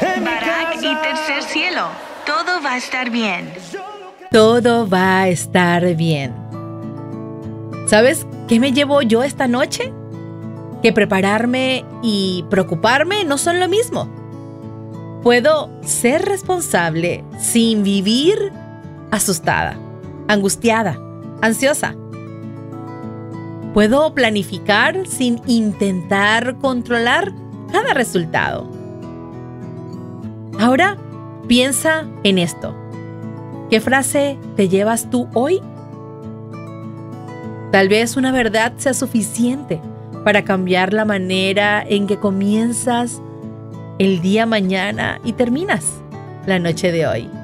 Barak y tercer cielo, todo va a estar bien. Todo va a estar bien. ¿Sabes qué me llevo yo esta noche? Que prepararme y preocuparme no son lo mismo. Puedo ser responsable sin vivir asustada, angustiada, ansiosa. Puedo planificar sin intentar controlar cada resultado. Ahora piensa en esto. ¿Qué frase te llevas tú hoy? Tal vez una verdad sea suficiente para cambiar la manera en que comienzas el día mañana y terminas la noche de hoy.